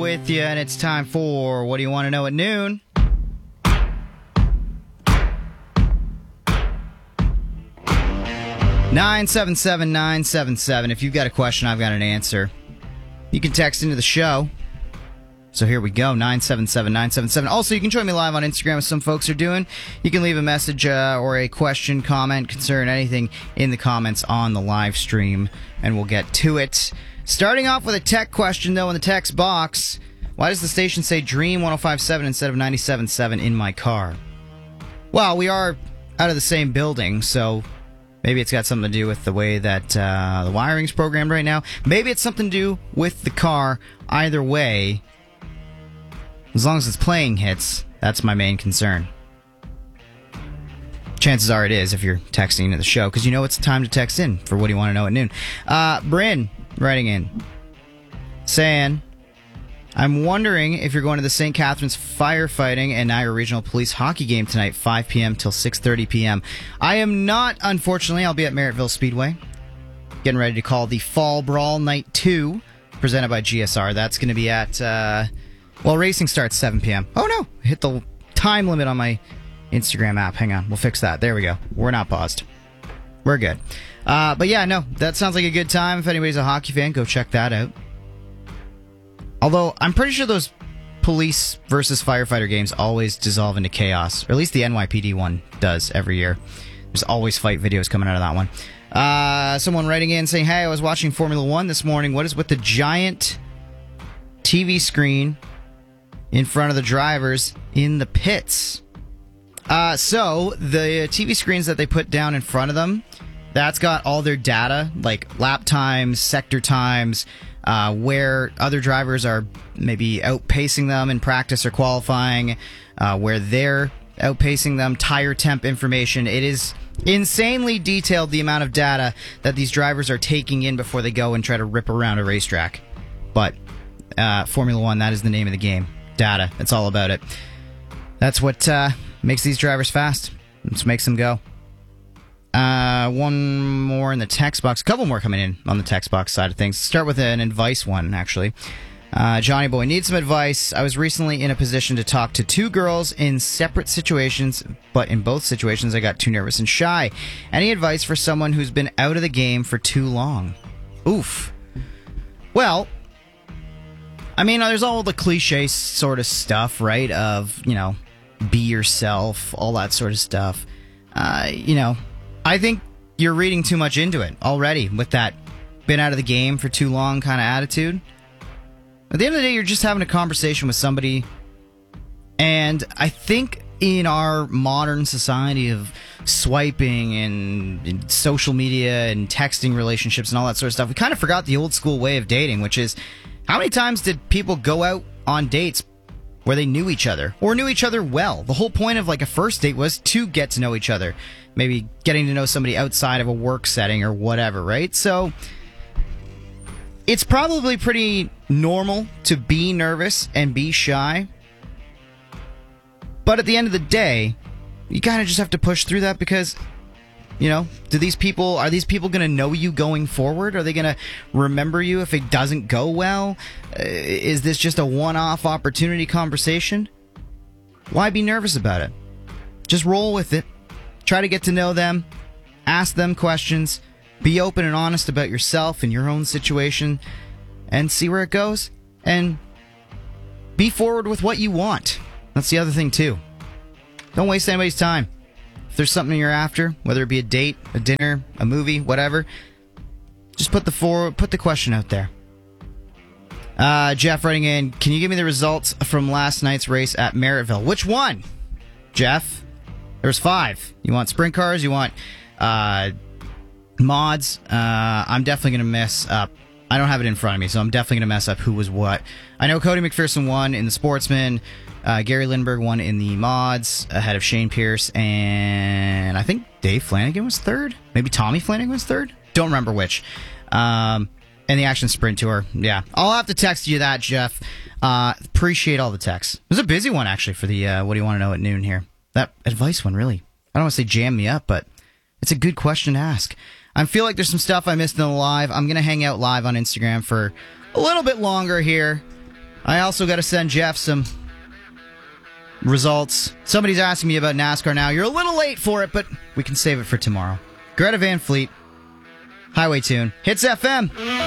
with you, and it's time for What Do You Want to Know at Noon? (977-977). If you've got a question, I've got an answer. You can text into the show. So here we go, 977-977. Also, you can join me live on Instagram, as some folks are doing. You can leave a message or a question, comment, concern, anything in the comments on the live stream, and we'll get to it. Starting off with a tech question, though, in the text box. Why does the station say Dream 105.7 instead of 97.7 in my car? Well, we are out of the same building, so maybe it's got something to do with the way that the wiring's programmed right now. Maybe it's something to do with the car. Either way, as long as it's playing hits, that's my main concern. Chances are it is if you're texting into the show, because you know it's time to text in for What Do You Want to Know at Noon. Bryn writing in, saying, I'm wondering if you're going to the St. Catharines Firefighting and Niagara Regional Police hockey game tonight, 5 p.m. till 6:30 p.m. I am not, unfortunately. I'll be at Merrittville Speedway, getting ready to call the Fall Brawl Night 2, presented by GSR. That's going to be at... racing starts 7 p.m. Oh, no. I hit the time limit on my Instagram app. Hang on. We'll fix that. There we go. We're not paused. We're good. But yeah, no. That sounds like a good time. If anybody's a hockey fan, go check that out. Although, I'm pretty sure those police versus firefighter games always dissolve into chaos. Or at least the NYPD one does every year. There's always fight videos coming out of that one. Someone writing in saying, hey, I was watching Formula One this morning. What is with the giant TV screen in front of the drivers in the pits? So the TV screens that they put down in front of them, that's got all their data, like lap times, sector times, where other drivers are maybe outpacing them in practice or qualifying, where they're outpacing them, tire temp information. It is insanely detailed, the amount of data that these drivers are taking in before they go and try to rip around a racetrack. But Formula One, that is the name of the game. Data. It's all about it. That's what makes these drivers fast. That's what makes them go. One more in the text box. A couple more coming in on the text box side of things. Start with an advice one, actually. Johnny Boy, need some advice. I was recently in a position to talk to two girls in separate situations, but in both situations I got too nervous and shy. Any advice for someone who's been out of the game for too long? Oof. Well, I mean, there's all the cliche sort of stuff, right? Of, be yourself, all that sort of stuff. I think you're reading too much into it already with that been out of the game for too long kind of attitude. At the end of the day, you're just having a conversation with somebody. And I think in our modern society of swiping and social media and texting relationships and all that sort of stuff, we kind of forgot the old school way of dating, which is, how many times did people go out on dates where they knew each other or knew each other well? The whole point of like a first date was to get to know each other. Maybe getting to know somebody outside of a work setting or whatever, right? So it's probably pretty normal to be nervous and be shy. But at the end of the day, you kind of just have to push through that because, are these people going to know you going forward? Are they going to remember you if it doesn't go well? Is this just a one-off opportunity conversation? Why be nervous about it? Just roll with it. Try to get to know them. Ask them questions. Be open and honest about yourself and your own situation and see where it goes. And be forward with what you want. That's the other thing, too. Don't waste anybody's time. If there's something you're after, whether it be a date, a dinner, a movie, whatever, just put the question out there. Jeff writing in, can you give me the results from last night's race at Merrittville? Which one, Jeff? There's 5. You want sprint cars? You want mods? I'm definitely going to mess up. I don't have it in front of me, so I'm definitely going to mess up who was what. I know Cody McPherson won in the Sportsman. Gary Lindbergh won in the mods ahead of Shane Pierce, and I think Dave Flanagan was third. Maybe Tommy Flanagan was third. Don't remember which. And the Action Sprint Tour. Yeah, I'll have to text you that, Jeff. Appreciate all the texts. It was a busy one, actually, for the What Do You Want to Know at Noon here. That advice one, really. I don't want to say jam me up, but it's a good question to ask. I feel like there's some stuff I missed in the live. I'm going to hang out live on Instagram for a little bit longer here. I also got to send Jeff some results. Somebody's asking me about NASCAR now. You're a little late for it, but we can save it for tomorrow. Greta Van Fleet, Highway Tune, Hits FM.